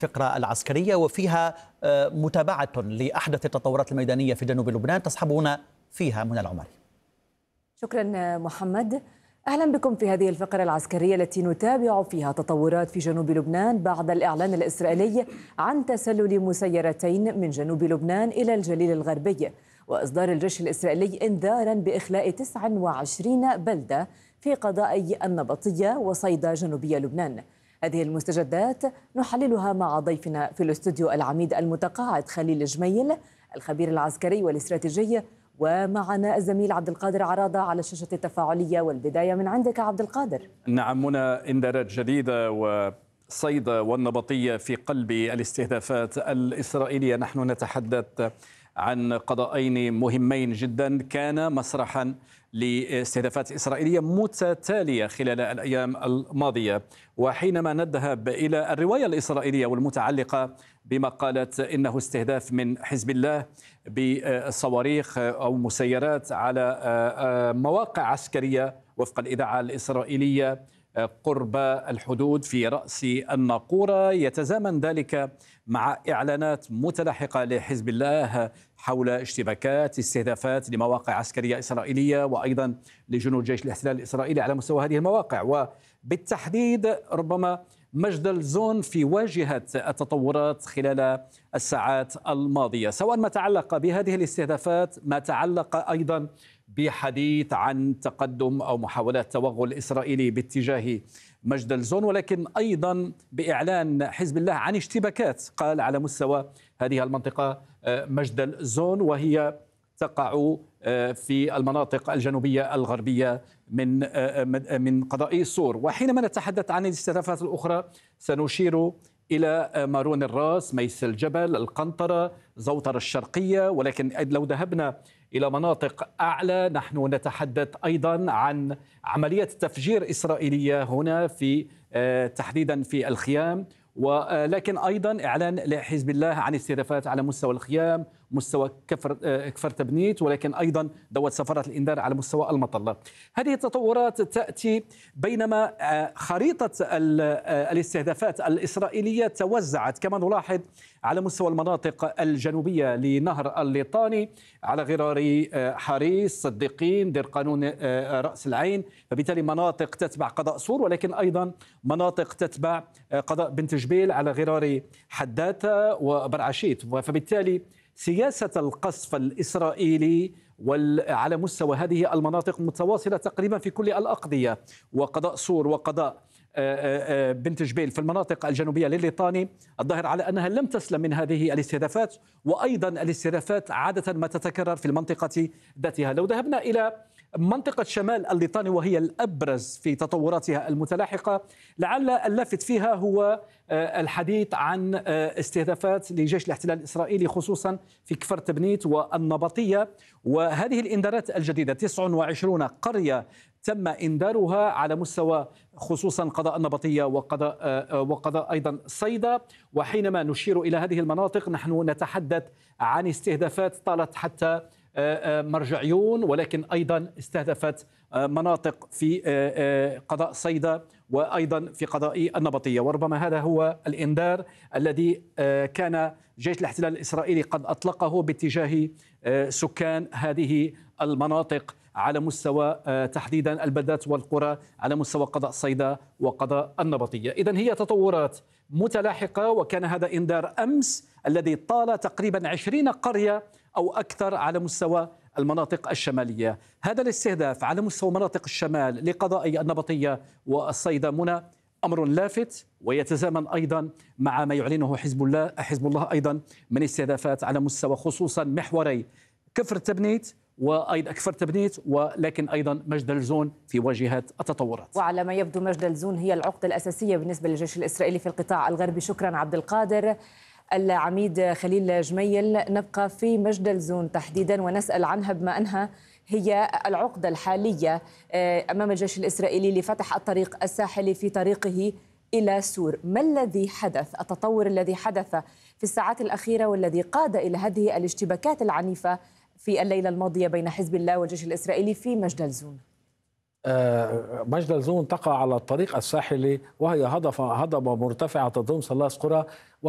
الفقرة العسكرية وفيها متابعة لأحدث التطورات الميدانية في جنوب لبنان تصحبنا فيها منى العمري. شكرا محمد. أهلا بكم في هذه الفقرة العسكرية التي نتابع فيها تطورات في جنوب لبنان بعد الإعلان الإسرائيلي عن تسلل مسيرتين من جنوب لبنان إلى الجليل الغربي، وإصدار الجيش الإسرائيلي إنذارا بإخلاء 29 بلدة في قضاء النبطية وصيدا جنوبية لبنان. هذه المستجدات نحللها مع ضيفنا في الاستوديو العميد المتقاعد خليل جميل الخبير العسكري والاستراتيجي، ومعنا الزميل عبد القادر عراضة على الشاشة التفاعلية. والبداية من عندك عبد القادر. نعم منى، إنذارات جديدة وصيدا والنبطية في قلب الاستهدافات الإسرائيلية. نحن نتحدث عن قضاءين مهمين جدا كان مسرحا لاستهدافات إسرائيلية متتالية خلال الأيام الماضية. وحينما نذهب إلى الرواية الإسرائيلية والمتعلقة بما قالت إنه استهداف من حزب الله بصواريخ أو مسيرات على مواقع عسكرية وفق الإذاعة الإسرائيلية قرب الحدود في رأس الناقورة، يتزامن ذلك مع إعلانات متلاحقة لحزب الله حول اشتباكات استهدافات لمواقع عسكرية إسرائيلية وأيضا لجنود جيش الاحتلال الإسرائيلي على مستوى هذه المواقع، وبالتحديد ربما مجدل زون في واجهة التطورات خلال الساعات الماضية، سواء ما تعلق بهذه الاستهدافات ما تعلق أيضا بحديث عن تقدم أو محاولات توغل إسرائيلي باتجاه مجدل زون، ولكن أيضا بإعلان حزب الله عن اشتباكات قال على مستوى هذه المنطقة مجدل زون، وهي تقع في المناطق الجنوبية الغربية من قضاء صور. وحينما نتحدث عن الاستهدافات الأخرى سنشير إلى مارون الراس، ميس الجبل، القنطرة، زوطر الشرقية، ولكن لو ذهبنا إلى مناطق أعلى نحن نتحدث أيضا عن عملية تفجير إسرائيلية هنا في تحديدا في الخيام، ولكن أيضا إعلان لحزب الله عن استهدافات على مستوى الخيام، مستوى كفر تبنيت، ولكن أيضا دوت سفارة الإنذار على مستوى المطلة. هذه التطورات تأتي بينما خريطة الاستهدافات الإسرائيلية توزعت كما نلاحظ على مستوى المناطق الجنوبية لنهر الليطاني على غرار حريص، صديقين، دير قانون، رأس العين، فبالتالي مناطق تتبع قضاء صور، ولكن أيضا مناطق تتبع قضاء بنت جبيل على غرار حداثة وبرعشيت. فبالتالي سياسة القصف الإسرائيلي على مستوى هذه المناطق متواصلة تقريبا في كل الأقضية، وقضاء صور وقضاء بنت جبيل في المناطق الجنوبية لليطاني الظاهر على أنها لم تسلم من هذه الاستهدافات، وأيضا الاستهدافات عادة ما تتكرر في المنطقة ذاتها. لو ذهبنا إلى منطقة شمال الليطاني وهي الأبرز في تطوراتها المتلاحقة، لعل اللافت فيها هو الحديث عن استهدافات لجيش الاحتلال الإسرائيلي خصوصا في كفر تبنيت والنبطية، وهذه الإنذارات الجديدة 29 قرية تم إنذارها على مستوى خصوصا قضاء النبطية وقضاء أيضا صيدا. وحينما نشير إلى هذه المناطق نحن نتحدث عن استهدافات طالت حتى مرجعيون، ولكن أيضا استهدفت مناطق في قضاء صيدا وأيضا في قضاء النبطية. وربما هذا هو الإنذار الذي كان جيش الاحتلال الإسرائيلي قد أطلقه باتجاه سكان هذه المناطق على مستوى تحديدا البلدات والقرى على مستوى قضاء صيدا وقضاء النبطية. إذن هي تطورات متلاحقة، وكان هذا إنذار أمس الذي طال تقريبا 20 قرية أو أكثر على مستوى المناطق الشمالية. هذا الاستهداف على مستوى مناطق الشمال لقضاء النبطية والصيدا منى أمر لافت، ويتزامن أيضا مع ما يعلنه حزب الله أيضا من استهدافات على مستوى خصوصا محوري كفر تبنيت وأيضا كفر تبنيت، ولكن أيضا مجدل زون في واجهة التطورات. وعلى ما يبدو مجدل زون هي العقدة الأساسية بالنسبة للجيش الإسرائيلي في القطاع الغربي. شكرا عبد القادر. العميد خليل جميل، نبقى في مجدل زون تحديدا ونسأل عنها بما أنها هي العقدة الحالية أمام الجيش الإسرائيلي لفتح الطريق الساحلي في طريقه إلى سور. ما الذي حدث، التطور الذي حدث في الساعات الأخيرة والذي قاد إلى هذه الاشتباكات العنيفة في الليلة الماضية بين حزب الله والجيش الإسرائيلي في مجدل زون؟ مجدل زون تقع على الطريق الساحلي، وهي هضبة مرتفعة تضم ثلاث قرى.